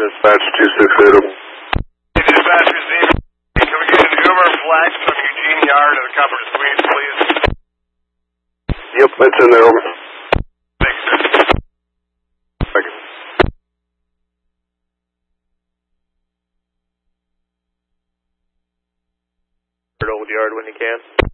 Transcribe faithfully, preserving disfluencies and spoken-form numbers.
Dispatch two six eight. Hey, Dispatch receiver. Can we get an Uber flex from Eugene Yard to the Copper Suites, please? Yep, it's in there, over. Thanks, sir. Thank you. Old Yard when you can.